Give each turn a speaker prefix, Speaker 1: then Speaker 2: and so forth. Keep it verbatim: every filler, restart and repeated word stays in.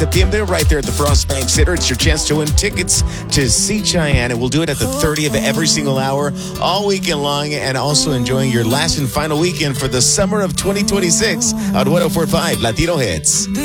Speaker 1: Septiembre right there at the Frost Bank Center. It's your chance to win tickets to see Cheyenne, and we'll do it at the thirtieth of every single hour, all weekend long, and also enjoying your last and final weekend for the summer of twenty twenty-six on one oh four point five Latino Hits.